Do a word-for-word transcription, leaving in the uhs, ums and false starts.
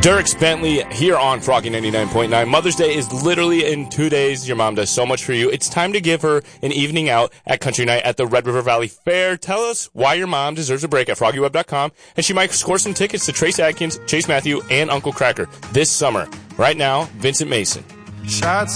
Dierks Bentley here on Froggy ninety-nine point nine. Mother's Day is literally in two days. Your mom does so much for you. It's time to give her an evening out at Country Night at the Red River Valley Fair. Tell us why your mom deserves a break at froggy web dot com, and she might score some tickets to Trace Adkins, Chase Matthew, and Uncle Cracker this summer. Right now, Vincent Mason. Shots